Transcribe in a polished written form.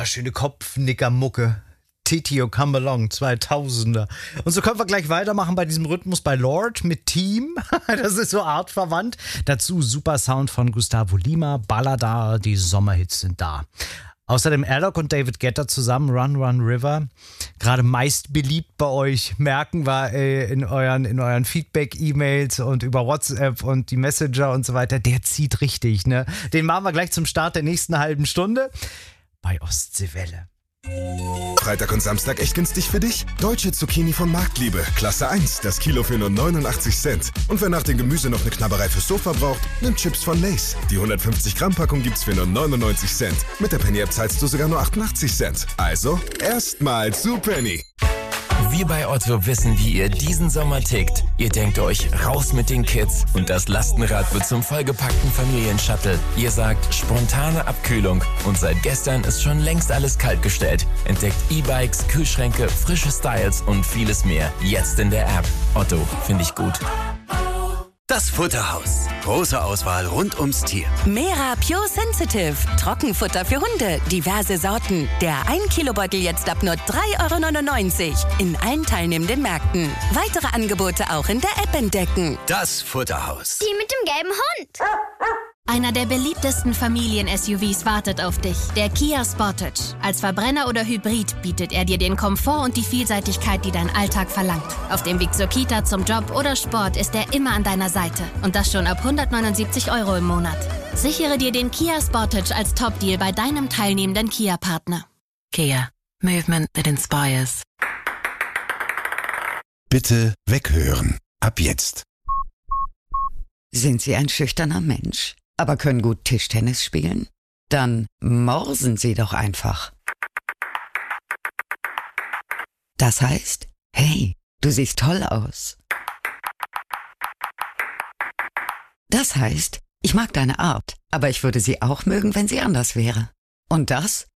schöne Kopfnicker-Mucke. Titio Come Along, 2000er. Und so können wir gleich weitermachen bei diesem Rhythmus bei Lord mit Team. Das ist so artverwandt. Dazu super Sound von Gustavo Lima, Balladar, die Sommerhits sind da. Außerdem Alok und David Guetta zusammen, Run Run River. Gerade meist beliebt bei euch, merken wir in euren Feedback-E-Mails und über WhatsApp und die Messenger und so weiter. Der zieht richtig, ne? Den machen wir gleich zum Start der nächsten halben Stunde bei Ostseewelle. Freitag und Samstag echt günstig für dich? Deutsche Zucchini von Marktliebe, Klasse 1, das Kilo für nur 89 Cent. Und wer nach dem Gemüse noch eine Knabberei fürs Sofa braucht, nimmt Chips von Lay's. Die 150 Gramm Packung gibt's für nur 99 Cent. Mit der Penny App zahlst du sogar nur 88 Cent. Also, erstmal zu Penny. Wir bei Otto wissen, wie ihr diesen Sommer tickt. Ihr denkt euch, raus mit den Kids und das Lastenrad wird zum vollgepackten Familienshuttle. Ihr sagt, spontane Abkühlung und seit gestern ist schon längst alles kaltgestellt. Entdeckt E-Bikes, Kühlschränke, frische Styles und vieles mehr. Jetzt in der App. Otto, finde ich gut. Das Futterhaus. Große Auswahl rund ums Tier. Mera Pure Sensitive. Trockenfutter für Hunde. Diverse Sorten. Der 1 Kilo Beutel jetzt ab nur 3,99 € in allen teilnehmenden Märkten. Weitere Angebote auch in der App entdecken. Das Futterhaus. Die mit dem gelben Hund. Einer der beliebtesten Familien-SUVs wartet auf dich, der Kia Sportage. Als Verbrenner oder Hybrid bietet er dir den Komfort und die Vielseitigkeit, die dein Alltag verlangt. Auf dem Weg zur Kita, zum Job oder Sport ist er immer an deiner Seite. Und das schon ab 179 € im Monat. Sichere dir den Kia Sportage als Top-Deal bei deinem teilnehmenden Kia-Partner. Kia. Movement that inspires. Bitte weghören. Ab jetzt. Sind Sie ein schüchterner Mensch, aber können gut Tischtennis spielen? Dann morsen Sie doch einfach. Das heißt, hey, du siehst toll aus. Das heißt, ich mag deine Art, aber ich würde sie auch mögen, wenn sie anders wäre. Und das